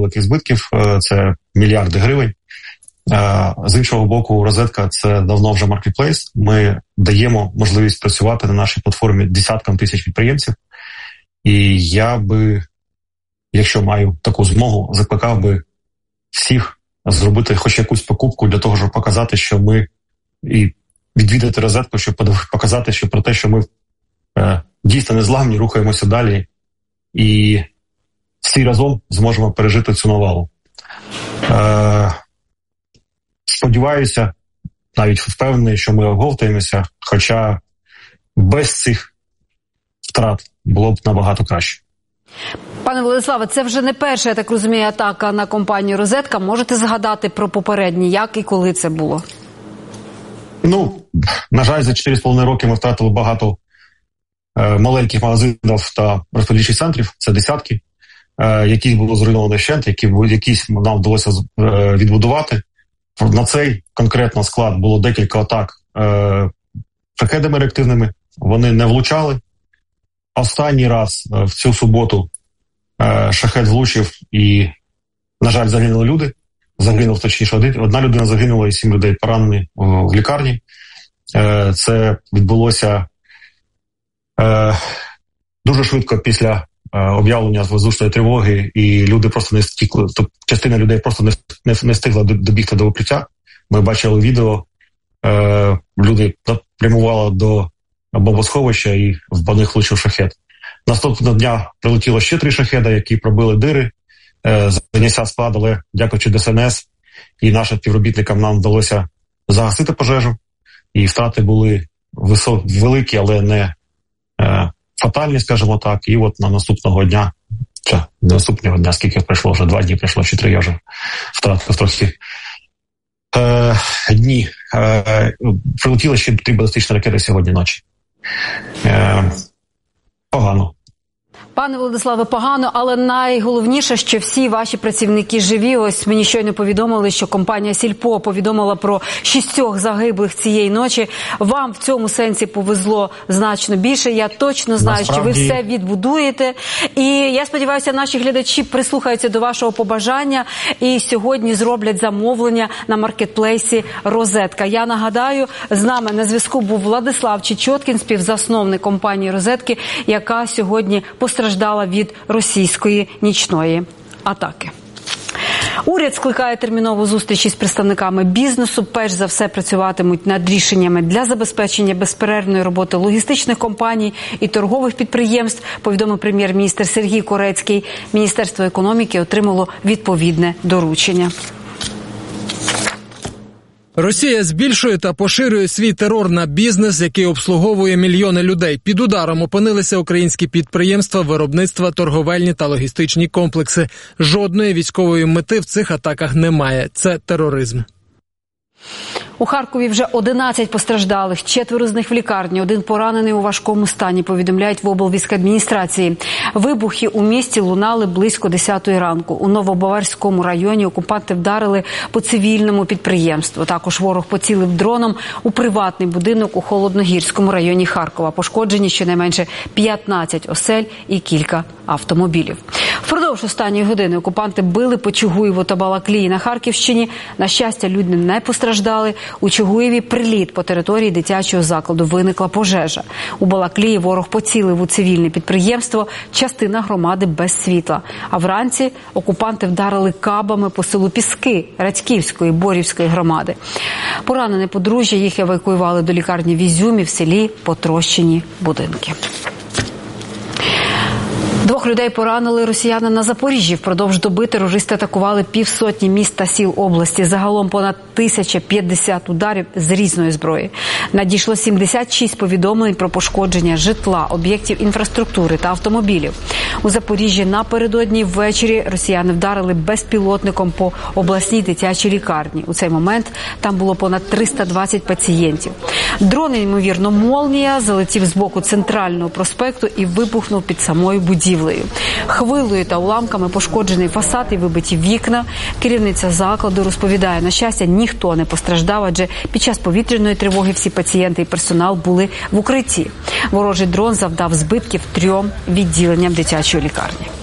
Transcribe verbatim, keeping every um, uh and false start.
великих збитків, це мільярди гривень. З іншого боку, розетка – це давно вже маркетплейс. Ми даємо можливість працювати на нашій платформі десяткам тисяч підприємців. І я би, якщо маю таку змогу, закликав би всіх зробити хоч якусь покупку для того, щоб показати, що ми, і відвідати розетку, щоб показати, що про те, що ми е, дійсно незламні, рухаємося далі і всі разом зможемо пережити цю навалу. Е, сподіваюся, навіть впевнений, що ми оговтаємося, хоча без цих втрат було б набагато краще. Пане Владиславе, це вже не перша, я так розумію, атака на компанію «Розетка». Можете згадати про попередні, як і коли це було? Ну, на жаль, за чотири з половиною роки ми втратили багато е, маленьких магазинів та розподільчих центрів, це десятки, е, якісь було зруйновано вщент, які, якісь нам вдалося е, відбудувати. На цей конкретно склад було декілька атак е, шахедами реактивними, вони не влучали. Останній раз е, в цю суботу е, шахед влучив і, на жаль, загинули люди. Загинув, точніше, одна людина загинула і сім людей поранені в лікарні. Е, це відбулося е, дуже швидко після е, об'явлення воздушної тривоги, і люди просто не стікли, тобто частина людей просто не, не, не встигла добігти до укриття. Ми бачили відео, е, люди прямували до бомбосховища і в них влучив шахед. Наступного дня прилетіло ще три шахеда, які пробили дири, е, заняття склад, але дякуючи ДСНС і нашим співробітникам нам вдалося загасити пожежу, і втрати були висок, великі, але не е, фатальні, скажімо так. І от на наступного дня, чи не наступного дня, скільки пройшло, вже два дні пройшло, чи три, я вже втратив трохи е, дні. Е, прилетіло ще три балістичні ракети сьогодні ночі. Е, погано. Пане Владиславе, погано, але найголовніше, що всі ваші працівники живі. Ось мені щойно повідомили, що компанія «Сільпо» повідомила про шістьох загиблих цієї ночі. Вам в цьому сенсі повезло значно більше. Я точно знаю, Насправді... що ви все відбудуєте. І я сподіваюся, наші глядачі прислухаються до вашого побажання і сьогодні зроблять замовлення на маркетплейсі «Розетка». Я нагадаю, з нами на зв'язку був Владислав Чечоткін, співзасновник компанії «Розетки», яка сьогодні постраждала страждала від російської нічної атаки. Уряд скликає термінову зустріч із представниками бізнесу. Перш за все працюватимуть над рішеннями для забезпечення безперервної роботи логістичних компаній і торгових підприємств, повідомив прем'єр-міністр Сергій Корецький. Міністерство економіки отримало відповідне доручення. Росія збільшує та поширює свій терор на бізнес, який обслуговує мільйони людей. Під ударом опинилися українські підприємства, виробництва, торговельні та логістичні комплекси. Жодної військової мети в цих атаках немає. Це тероризм. У Харкові вже одинадцять постраждалих, четверо з них в лікарні, один поранений у важкому стані, повідомляють в облвійськадміністрації. Вибухи у місті лунали близько десятої ранку. У Новобаварському районі окупанти вдарили по цивільному підприємству. Також ворог поцілив дроном у приватний будинок у Холодногірському районі Харкова. Пошкоджені щонайменше п'ятнадцять осель і кілька автомобілів. Впродовж останньої години окупанти били по Чугуєву та Балаклії на Харківщині. На щастя, люди не постраждали. У Чугуєві приліт по території дитячого закладу, виникла пожежа. У Балаклії ворог поцілив у цивільне підприємство, частина громади без світла. А вранці окупанти вдарили кабами по селу Піски Радьківської, Борівської громади. Поранене подружжя, їх евакуювали до лікарні в Ізюмі, в селі потрощені будинки. Двох людей поранили росіяни на Запоріжжі. Впродовж доби терористи атакували півсотні міст та сіл області. Загалом понад тисяча п'ятдесят ударів з різної зброї. Надійшло сімдесят шість повідомлень про пошкодження житла, об'єктів інфраструктури та автомобілів. У Запоріжжі напередодні ввечері росіяни вдарили безпілотником по обласній дитячій лікарні. У цей момент там було понад триста двадцять пацієнтів. Дрон, ймовірно, «Молнія», залетів з боку центрального проспекту і вибухнув під самою будівлею. Хвилою та уламками пошкоджений фасад і вибиті вікна. Керівниця закладу розповідає, на щастя, ніхто не постраждав, адже під час повітряної тривоги всі пацієнти і персонал були в укритті. Ворожий дрон завдав збитків трьом відділенням дитячої лікарні.